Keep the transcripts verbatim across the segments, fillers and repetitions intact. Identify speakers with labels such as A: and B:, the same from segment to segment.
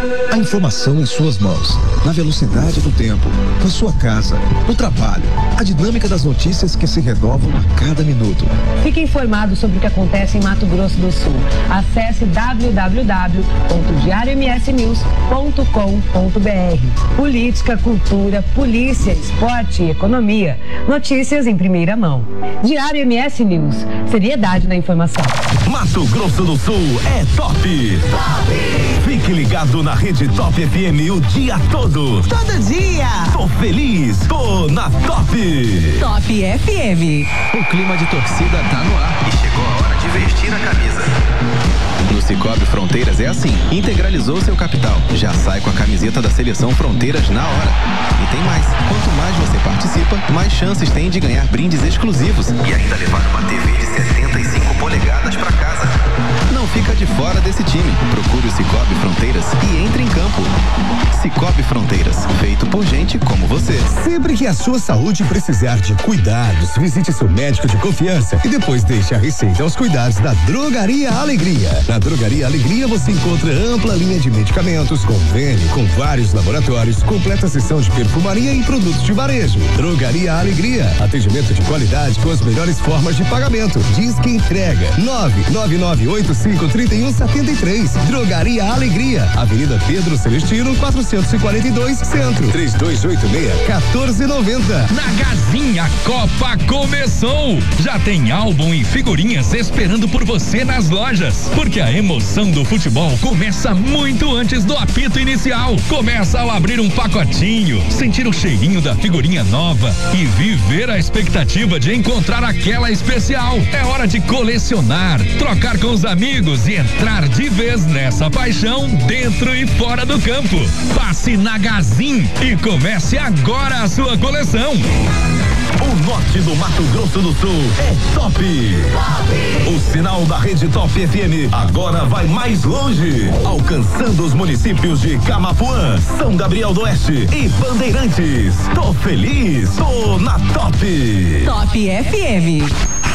A: A informação em suas mãos, na velocidade do tempo, na sua casa, no trabalho, a dinâmica das notícias que se renovam a cada minuto.
B: Fique informado sobre o que acontece em Mato Grosso do Sul. Acesse w w w ponto diário m s news ponto com ponto b r. Política, cultura, polícia, esporte e economia. Notícias em primeira mão. Diário M S News. Seriedade na informação.
C: Mato Grosso do Sul é top. Top. Fique ligado na Rede Top F M o dia todo.
D: Todo dia.
C: Tô feliz, tô na Top.
D: Top F M.
E: O clima de torcida tá no ar e chegou a hora de vestir a camisa. No Cicobi Fronteiras é assim, integralizou seu capital, já sai com a camiseta da Seleção Fronteiras na hora. E tem mais, quanto mais você participa, mais chances tem de ganhar brindes exclusivos e ainda levar uma T V de setenta e cinco polegadas para casa. Não fica de fora desse time, procure o Cicobi Fronteiras e entre em campo. Cicobi Fronteiras, feito por gente como você.
F: Sempre que a sua saúde precisar de cuidados, visite seu médico de confiança e depois deixe a receita aos cuidados da Drogaria Alegria. Na Drogaria Alegria você encontra ampla linha de medicamentos, convênio com vários laboratórios, completa seção de perfumaria e produtos de varejo. Drogaria Alegria, atendimento de qualidade com as melhores formas de pagamento. Diz que entrega nove nove nove oito cinco três um sete três. Drogaria Alegria, Avenida Pedro Celestino, quatrocentos e quarenta e dois, Centro. três dois oito seis, um quatro nove zero.
G: Na Gazinha Copa começou. Já tem álbum e figurinhas esperando por você nas lojas. Porque a emoção do futebol começa muito antes do apito inicial. Começa ao abrir um pacotinho, sentir o cheirinho da figurinha nova e viver a expectativa de encontrar aquela especial. É hora de colecionar, trocar com os amigos e entrar de vez nessa paixão dentro e fora do campo. Passe na Gazin e comece agora a sua coleção.
C: O norte do Mato Grosso do Sul é top. Top. O sinal da Rede Top F M agora vai mais longe, alcançando os municípios de Camapuã, São Gabriel do Oeste e Bandeirantes. Tô feliz, tô na Top.
D: Top F M.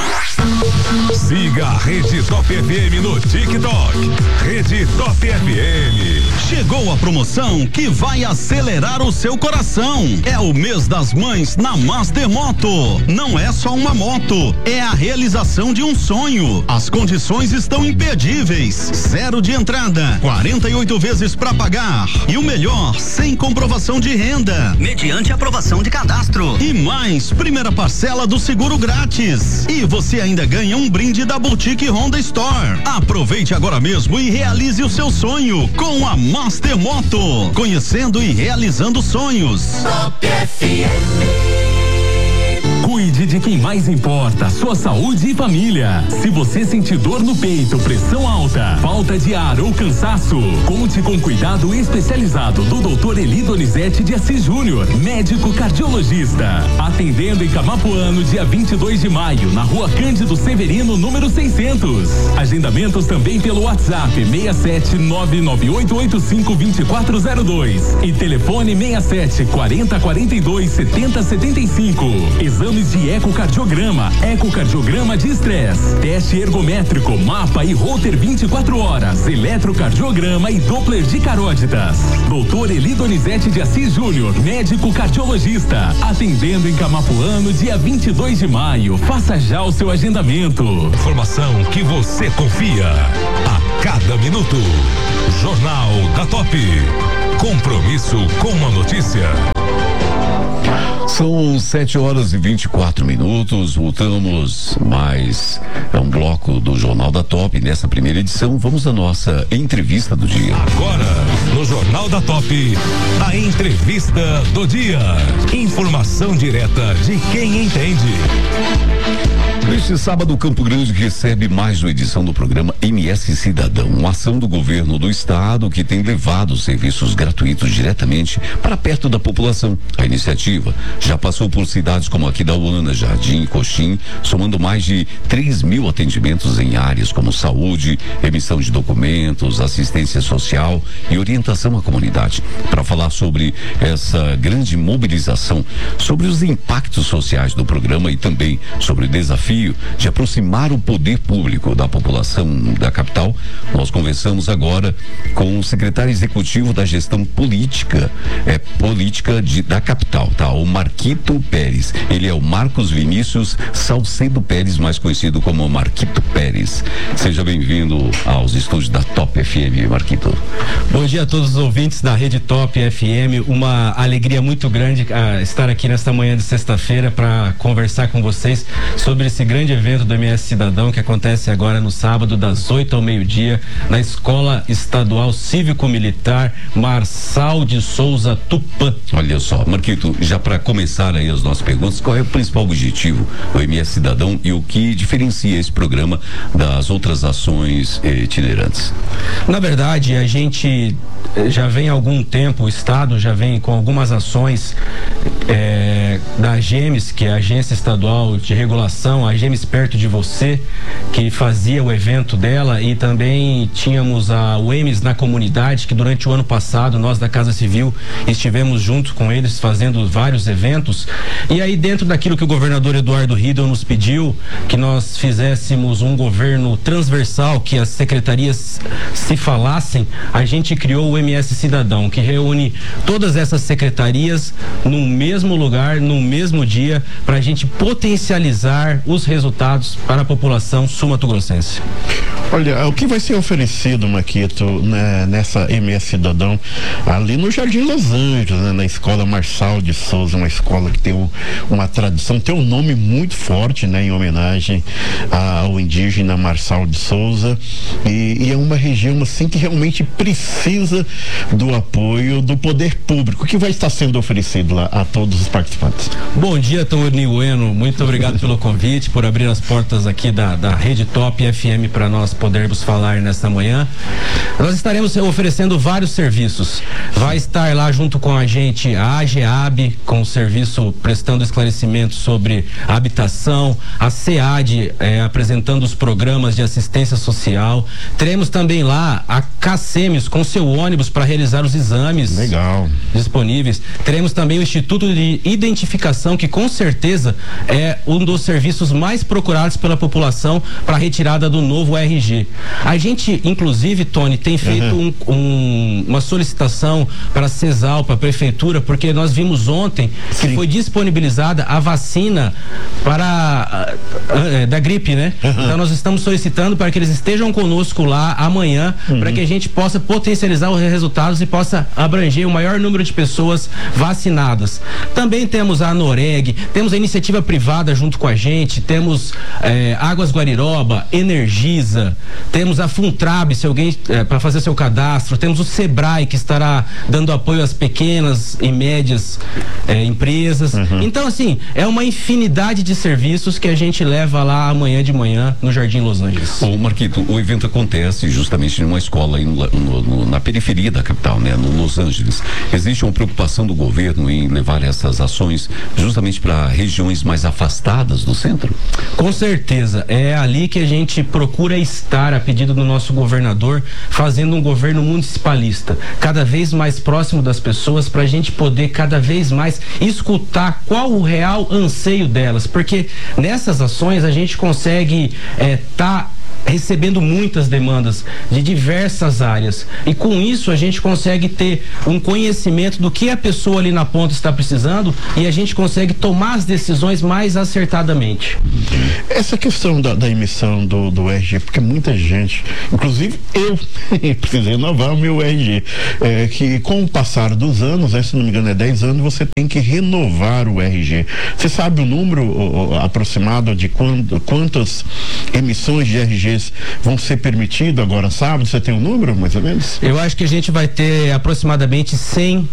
H: Siga a Rede Top F M no TikTok. Rede Top F M.
I: Chegou a promoção que vai acelerar o seu coração. É o mês das mães na Master Moto. Não é só uma moto, é a realização de um sonho. As condições estão imperdíveis. Zero de entrada, quarenta e oito vezes para pagar. E o melhor, sem comprovação de renda, mediante aprovação de cadastro. E mais, primeira parcela do seguro grátis. E você ainda ganha um brinde da Boutique Honda Store. Aproveite agora mesmo e realize o seu sonho com a Master Moto. Conhecendo e realizando sonhos.
J: Top F M. Cuide de quem mais importa, sua saúde e família. Se você sentir dor no peito, pressão alta, falta de ar ou cansaço, conte com cuidado especializado do doutor Eli Donizete de Assis Júnior, médico cardiologista. Atendendo em Camapuã no dia vinte e dois de maio, na rua Cândido Severino, número seiscentos. Agendamentos também pelo WhatsApp seis sete nove nove oito oito cinco dois quatro zero dois e telefone seis sete quarenta quarenta e dois setenta setenta e cinco. Exames de ecocardiograma, ecocardiograma de estresse, teste ergométrico, mapa e holter vinte e quatro horas, eletrocardiograma e doppler de carótidas. doutor Eli Donizete de Assis Júnior, médico cardiologista, atendendo em Camapuã no dia vinte e dois de maio. Faça já o seu agendamento.
H: Informação que você confia a cada minuto. Jornal da Top. Compromisso com a notícia.
K: São sete horas e vinte e quatro minutos, voltamos mais é um bloco do Jornal da Top. Nessa primeira edição, vamos à nossa entrevista do dia.
H: Agora, no Jornal da Top, a entrevista do dia. Informação direta de quem entende.
K: Neste sábado, Campo Grande recebe mais uma edição do programa M S Cidadão, uma ação do governo do estado que tem levado serviços gratuitos diretamente para perto da população. A iniciativa já passou por cidades como Aquidauana, Jardim e Coxim, somando mais de três mil atendimentos em áreas como saúde, emissão de documentos, assistência social e orientação à comunidade. Para falar sobre essa grande mobilização, sobre os impactos sociais do programa e também sobre desafios desafio de aproximar o poder público da população da capital, nós conversamos agora com o secretário executivo da gestão política, é, política de, da capital, tá? O Marquito Pérez. Ele é o Marcos Vinícius Salcedo Pérez, mais conhecido como Marquito Pérez. Seja bem-vindo aos estúdios da Top F M, Marquito.
L: Bom dia a todos os ouvintes da Rede Top F M. Uma alegria muito grande uh, estar aqui nesta manhã de sexta-feira para conversar com vocês sobre esse grande evento do M S Cidadão que acontece agora no sábado das oito ao meio-dia na Escola Estadual Cívico-Militar Marçal de Souza Tupã.
K: Olha só, Marquito, já para começar aí as nossas perguntas, qual é o principal objetivo do M S Cidadão e o que diferencia esse programa das outras ações eh, itinerantes?
L: Na verdade, a gente já vem há algum tempo, o Estado já vem com algumas ações é, da AGEMES, que é a Agência Estadual de Regulação, a AGEMES Perto de Você, que fazia o evento dela, e também tínhamos a U E M E S na comunidade, que durante o ano passado nós da Casa Civil estivemos junto com eles fazendo vários eventos, e aí dentro daquilo que o governador Eduardo Riedel nos pediu, que nós fizéssemos um governo transversal, que as secretarias se falassem, a gente criou o M S Cidadão, que reúne todas essas secretarias no mesmo lugar, no mesmo dia, para a gente potencializar os resultados para a população sul-mato-grossense.
M: Olha, o que vai ser oferecido, Marquito, né, nessa M S Cidadão, ali no Jardim Los Angeles, né, na Escola Marçal de Souza, uma escola que tem um, uma tradição, tem um nome muito forte, né, em homenagem ao indígena Marçal de Souza, e, e é uma região assim que realmente precisa do apoio do poder público. O que vai estar sendo oferecido lá a todos os participantes?
L: Bom dia, Tony Bueno, muito obrigado pelo convite, por abrir as portas aqui da, da Rede Top F M para nós podermos falar nesta manhã. Nós estaremos oferecendo vários serviços. Vai estar lá junto com a gente a AGEAB, com o serviço prestando esclarecimento sobre habitação, a SEAD eh, apresentando os programas de assistência social. Teremos também lá a CACEMES com seu ônibus para realizar os exames.
M: Legal.
L: Disponíveis. Teremos também o Instituto de Identificação, que com certeza é um dos serviços mais procurados pela população para a retirada do novo R G. A gente, inclusive, Tony, tem feito uhum. um, um, uma solicitação para a CESAL, para a Prefeitura, porque nós vimos ontem Sim. que foi disponibilizada a vacina para uh, uh, da gripe, né? Uhum. Então nós estamos solicitando para que eles estejam conosco lá amanhã, uhum. para que a gente possa potencializar os resultados e possa abranger o maior número de pessoas vacinadas. Também temos a Anoreg, temos a iniciativa privada junto com a gente, temos eh, Águas Guariroba, Energisa, temos a Funtrab, se alguém eh, para fazer seu cadastro, temos o Sebrae, que estará dando apoio às pequenas e médias eh, empresas. Uhum. Então, assim, é uma infinidade de serviços que a gente leva lá amanhã de manhã no Jardim Los Angeles.
K: Ô Marquito, o evento acontece justamente numa escola aí no, no, no, na periferia da capital, né? No Los Angeles. Existe uma preocupação do governo em levar essas ações justamente para regiões mais afastadas do centro?
L: Com certeza, é ali que a gente procura estar, a pedido do nosso governador, fazendo um governo municipalista, cada vez mais próximo das pessoas, para a gente poder cada vez mais escutar qual o real anseio delas, porque nessas ações a gente consegue é, tá recebendo muitas demandas de diversas áreas, e com isso a gente consegue ter um conhecimento do que a pessoa ali na ponta está precisando, e a gente consegue tomar as decisões mais acertadamente.
M: Essa questão da, da emissão do, do R G, porque muita gente, inclusive eu precisei renovar o meu R G, é, que com o passar dos anos, né, se não me engano é dez anos, você tem que renovar o R G. Você sabe o número o, o, aproximado de quando, quantas emissões de R Gs vão ser permitidos agora sábado? Você tem um número, mais ou menos?
L: Eu acho que a gente vai ter aproximadamente cem,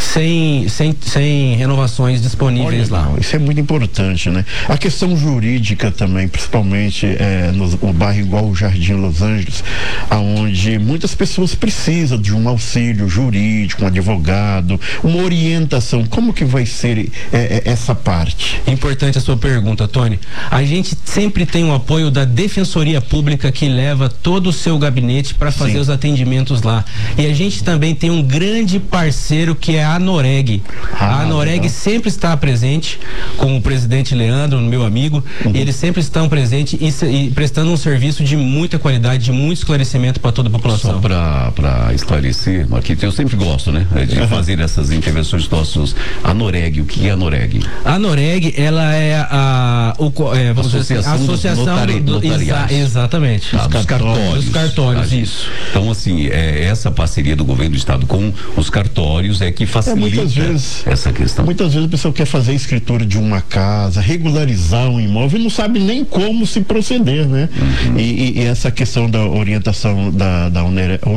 L: cem, cem, cem renovações disponíveis. Olha, lá.
M: Não, isso é muito importante, né? A questão jurídica também, principalmente é, no, no bairro igual o Jardim Los Angeles, aonde muitas pessoas precisam de um auxílio jurídico, um advogado, uma orientação. Como que vai ser é, é, essa parte?
L: Importante a sua pergunta, Tony. A gente sempre tem o apoio da Defensoria Pública pública que leva todo o seu gabinete para fazer Sim. os atendimentos lá. E a gente também tem um grande parceiro que é a Anoreg. Ah, a Anoreg legal. sempre está presente com o presidente Leandro, meu amigo, uhum. e eles sempre estão presentes e, e prestando um serviço de muita qualidade, de muito esclarecimento para toda a população.
K: Só para esclarecer, Marquito, eu sempre gosto, né, de uhum. fazer essas intervenções nossos. Anoreg, o que é Anoreg?
L: A Anoreg, ela é a, o, é, vamos
K: associação,
L: dizer, a associação
K: do notari,
L: do,
K: notariados.
L: Exa, exatamente.
K: Tá, dos cartórios.
L: Dos cartórios, isso.
K: Então, assim, é, essa parceria do governo do estado com os cartórios é que facilita
M: é, muitas vezes,
K: essa questão.
M: Muitas vezes a pessoa quer fazer a escritura de uma casa, regularizar um imóvel e não sabe nem como se proceder, né? Uhum. E, e essa questão da orientação da, da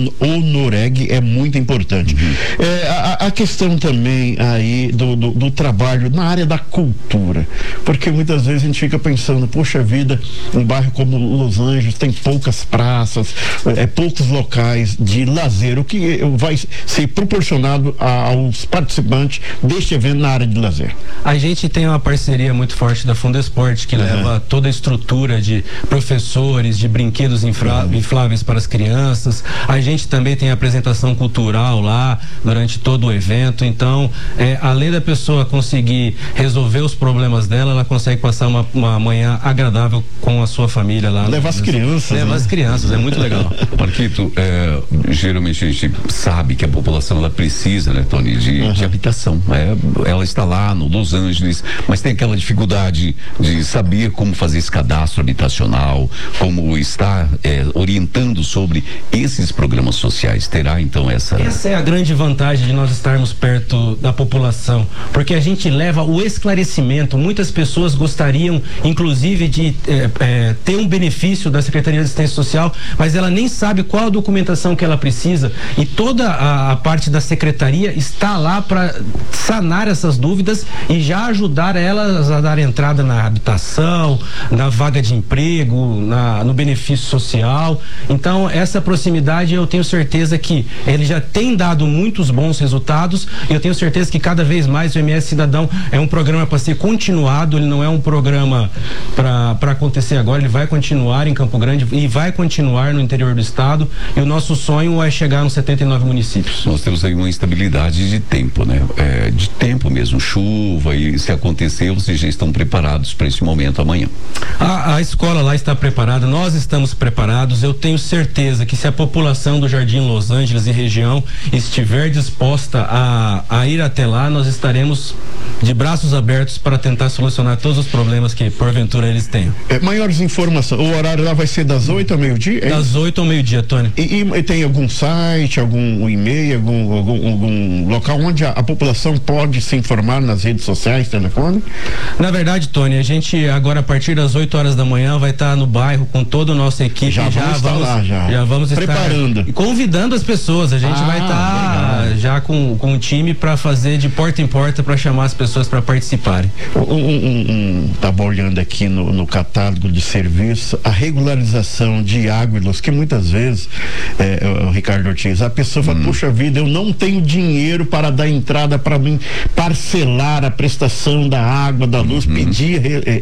M: Anoreg é muito importante. Uhum. É, a, a questão também aí do, do, do trabalho na área da cultura, porque muitas vezes a gente fica pensando, poxa vida, um bairro como Los Angeles tem poucas praças, é, poucos locais de lazer, o que vai ser proporcionado a, aos participantes deste evento na área de lazer?
L: A gente tem uma parceria muito forte da Fundesporte, que uhum. leva toda a estrutura de professores, de brinquedos infra, uhum. infláveis para as crianças. A gente também tem a apresentação cultural lá durante todo o evento. Então, é, além da pessoa conseguir resolver os problemas dela, ela consegue passar uma, uma manhã agradável com a sua família lá.
M: Levar as crianças.
L: Levar
M: né?
L: as crianças, é muito legal.
K: Marquito, é, geralmente a gente sabe que a população ela precisa, né, Tony, de, uhum. de habitação. É, ela está lá no Los Angeles, mas tem aquela dificuldade de saber como fazer esse cadastro habitacional, como estar é, orientando sobre esses programas sociais. Terá então essa...
L: Essa é a grande vantagem de nós estarmos perto da população, porque a gente leva o esclarecimento. Muitas pessoas gostariam, inclusive, de é, é, ter um benefício da Secretaria de Assistência Social, mas ela nem sabe qual a documentação que ela precisa, e toda a, a parte da secretaria está lá para sanar essas dúvidas e já ajudar elas a dar entrada na habitação, na vaga de emprego, na, no benefício social. Então, essa proximidade, eu tenho certeza que ele já tem dado muitos bons resultados, e eu tenho certeza que cada vez mais o M S Cidadão é um programa para ser continuado, ele não é um programa para acontecer agora, ele vai continuar em Campo Grande e vai continuar no interior do estado, e o nosso sonho é chegar nos setenta e nove municípios.
K: Nós temos aí uma instabilidade de tempo, né? É, de tempo mesmo, chuva, e se acontecer, vocês já estão preparados para esse momento amanhã?
L: A, a escola lá está preparada, nós estamos preparados. Eu tenho certeza que se a população do Jardim Los Angeles e região estiver disposta a, a ir até lá, nós estaremos de braços abertos para tentar solucionar todos os problemas que porventura eles tenham.
M: É, maiores informações, o horário lá vai ser das oito ao meio-dia? É?
L: Das oito ao meio-dia, Tony.
M: E, e, e tem algum site, algum e-mail, algum, algum, algum local onde a, a população pode se informar nas redes sociais, telefone?
L: Na verdade, Tony, a gente agora a partir das oito horas da manhã vai estar no bairro com toda a nossa equipe.
M: Já, já vamos, vamos lá, já.
L: já vamos
M: preparando,
L: estar convidando as pessoas. A gente ah, vai estar legal. já com, com um time para fazer de porta em porta para chamar as pessoas para participarem.
M: Um, um, um, tava olhando aqui no, no catálogo de serviço a regularização de água e luz, que muitas vezes, é, o Ricardo Ortiz, a pessoa fala, hum. poxa vida, eu não tenho dinheiro para dar entrada para mim parcelar a prestação da água, da luz, uhum. pedir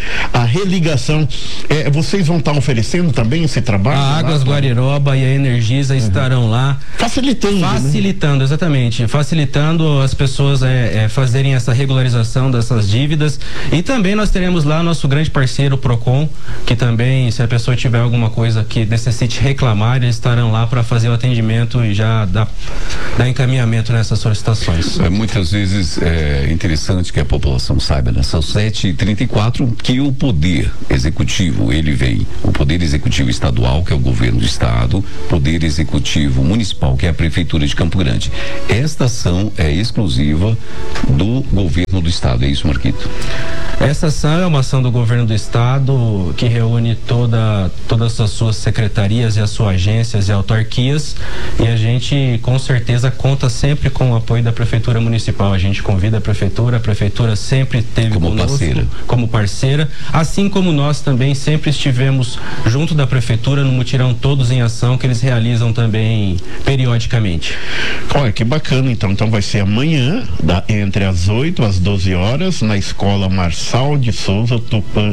M: a religação. É, vocês vão estar oferecendo também esse trabalho?
L: A Águas lá, Guariroba e a Energisa uhum. estarão lá
M: facilitando,
L: facilitando, né? Exatamente, facilitando as pessoas é, é, fazerem essa regularização dessas dívidas. E também nós teremos lá nosso grande parceiro, o Procon, que também, se a pessoa tiver alguma coisa que necessite reclamar, eles estarão lá para fazer o atendimento e já dar, dar encaminhamento nessas solicitações.
K: É, muitas vezes é interessante que a população saiba, né? São sete e trinta e quatro, que o poder executivo, ele vem, o poder executivo estadual, que é o governo do estado, poder executivo municipal, que é a prefeitura de Campo Grande. Esta ação é exclusiva do governo do estado, é isso, Marquito?
L: Essa ação é uma ação do governo do estado que reúne toda, todas as suas secretarias e as suas agências e autarquias, e a gente com certeza conta sempre com o apoio da prefeitura municipal. A gente convida a prefeitura, a prefeitura sempre teve
K: como
L: conosco,
K: parceira,
L: como parceira, assim como nós também sempre estivemos junto da prefeitura no mutirão Todos em Ação, que eles realizam também periodicamente.
M: Olha, que bacana, então. Então vai ser amanhã, da, entre as oito às doze horas, na Escola Marçal de Souza Tupã,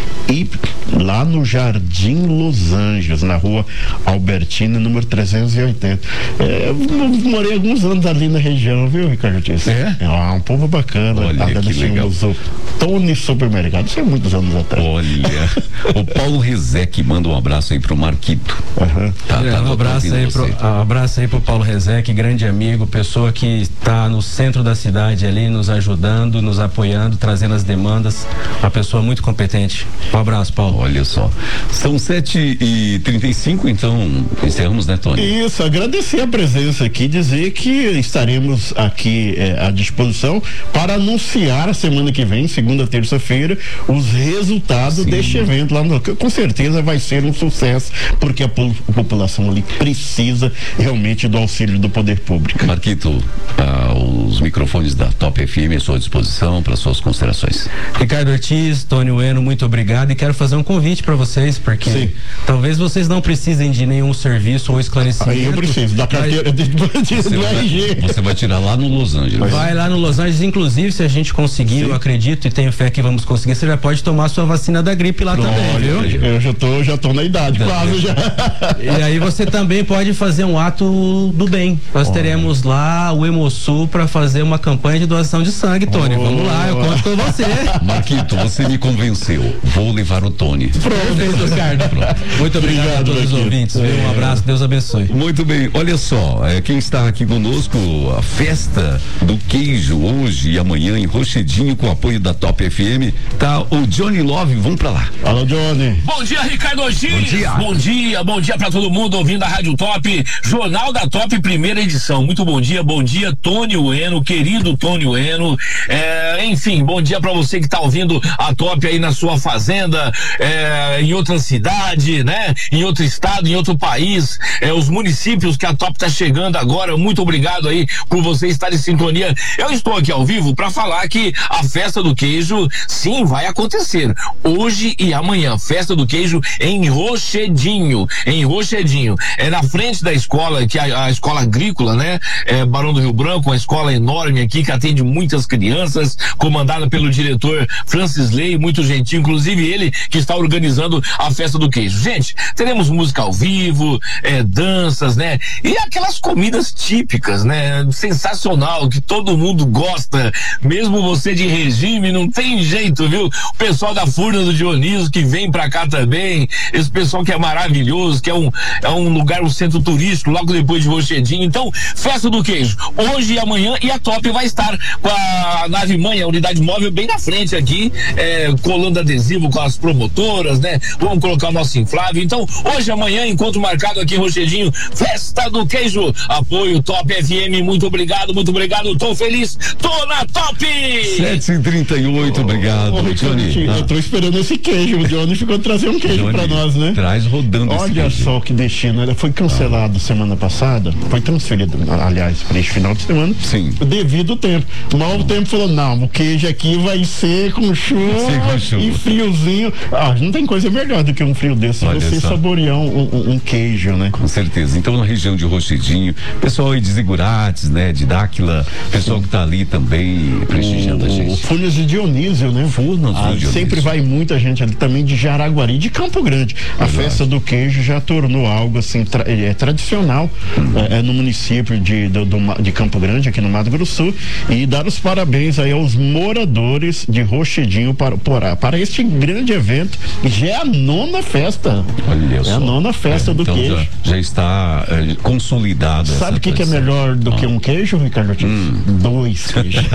M: e lá no Jardim Los Anjos, na rua Albertina, número trezentos e oitenta. É, eu morei alguns anos ali na região, viu, Ricardo Ortiz?
K: É?
M: É um povo bacana.
K: Olha, que legal.
M: O Tony Supermercado, isso é muitos anos atrás.
K: Olha, o Paulo Rezec manda um abraço aí pro Marquito.
L: Uhum. Tá,
K: tá,
L: um, abraço aí pro, um abraço aí pro Paulo Rezec, grande amigo, pessoa que está no centro da cidade ali, nos ajudando, nos apoiando, trazendo as demandas, uma pessoa muito competente. Um abraço, Paulo.
K: Olha só, são sete e trinta e cinco, então encerramos, né, Tony?
M: Isso, agradecer a presença aqui, dizer que estaremos aqui é, à disposição para anunciar a semana que vem, segunda, terça-feira, os resultados Sim. deste evento lá no, com certeza vai ser um sucesso, porque a, po a população ali precisa realmente do auxílio do poder público.
K: Marquito, ah, os microfones da Top F M à sua disposição para suas considerações.
L: Ricardo Ortiz, Tony Ueno, muito obrigado, e quero fazer um convite para vocês, porque Sim. talvez vocês não precisem de nenhum serviço ou esclarecimento.
M: Aí eu preciso da carteira de, de, de,
K: você,
M: do
K: vai,
M: R G.
K: Você vai tirar lá no Los Angeles.
L: Vai lá no Los Angeles, inclusive, se a gente conseguir, Sim. eu acredito e tenho fé que vamos conseguir, você já pode tomar a sua vacina da gripe lá Olha, também, viu?
M: Eu já tô, já tô na idade, da quase já.
L: E aí você também pode fazer um ato do bem. Nós Olha. teremos lá o Hemosul para fazer uma campanha de doação de sangue, Tony. Oh. Vamos lá, eu conto com você.
K: Marquito, você me convenceu. Vou levar o Tony.
L: Perfeito, Ricardo. Pronto. Muito obrigado, obrigado a todos Marquito. os ouvintes. É. Um abraço, Deus abençoe.
K: Muito bem, olha só, é, quem está aqui conosco, a festa do queijo hoje e amanhã em Rochedinho, com apoio da Top F M, tá o Johnny Love, vamos pra lá.
M: Fala, Johnny.
N: Bom dia, Ricardo Ortiz.
K: Bom dia.
N: Bom dia, bom dia pra todo mundo ouvindo a Rádio Top, Jornal da Top, primeira edição. Muito bom dia, bom dia, Tony Ueno, querido Tony Ueno. É, enfim, bom dia pra você que tá ouvindo a Top aí na sua fazenda, é, em outra cidade, né? Em outro estado, em outro país, é, os municípios que a Top tá chegando agora. Muito obrigado aí por você estar em sintonia. Eu estou aqui ao vivo para falar que a festa do queijo, sim, vai acontecer hoje e amanhã. Festa do queijo em Rochedinho, em Rochedinho. É na frente da escola, que é a, a escola agrícola, né? É Barão do Rio Branco, uma escola enorme aqui que atende muitas crianças, comandada pelo diretor Francis Ley, muito gentil, inclusive ele que está organizando a festa do queijo. Gente, teremos música ao vivo, é, danças, né? E aquelas comidas típicas, né? Sensacional, que todo mundo gosta, mesmo você de regime, não tem jeito, viu? O pessoal da Furna do Dioniso que vem pra cá também, esse pessoal que é maravilhoso, que é um, é um lugar, um centro turístico, logo depois de Rochedinho. Então, festa do queijo, hoje e amanhã, e a Top vai estar com a nave mãe, a unidade móvel bem na frente aqui, é, colando adesivo com as promotoras, né? Vamos colocar o nosso inflável. Então, hoje e amanhã, encontro marcado aqui em Rochedinho, festa do queijo, apoio Top F M, muito obrigado, muito obrigado, tô feliz, tô na Top!
K: sete e trinta e oito, oh, obrigado, oh, Johnny.
M: Eu tô esperando esse queijo, o Johnny ficou trazer um queijo Johnny, pra nós, né?
K: Traz rodando esse
M: Olha
K: queijo.
M: só que destino, ele foi cancelado ah. semana passada, foi transferido, aliás, para este final de semana,
K: Sim.
M: devido ao tempo. Mas o tempo falou, não, o queijo aqui vai ser com chuva, ser com chuva. E friozinho. Ah, não tem coisa melhor do que um frio desse, Olha você só. saborear um, um, um queijo, né?
K: Com certeza. Então, na região de Rochedinho, pessoal aí de Zigurates, né, de Dáquila, pessoal que tá ali também prestigiando
M: o,
K: a gente.
M: O Furnas de Dionísio, né?
K: Furnas
M: ah,
K: de Dionísio.
M: Sempre vai muita gente ali também de Jaraguari, de Campo Grande. A Exato. festa do queijo já tornou algo assim, tra é, tradicional hum. é, é, no município de, do, do, de Campo Grande, aqui no Mato Grosso do Sul, e dar os parabéns aí aos moradores de Rochedinho para, para, para este grande evento, que já é a nona festa.
K: Olha
M: é
K: só.
M: a nona festa é, do
K: então
M: queijo.
K: Já, já está é, consolidada.
M: Sabe o que, que é melhor do ah. que um queijo, Ricardo? Hum. Dois queijos.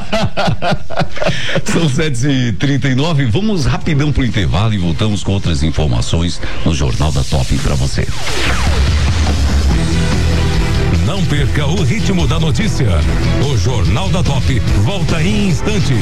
K: São sete e trinta e nove, vamos rapidão pro intervalo e voltamos com outras informações no Jornal da Top para você.
H: Não perca o ritmo da notícia. O Jornal da Top volta em instantes.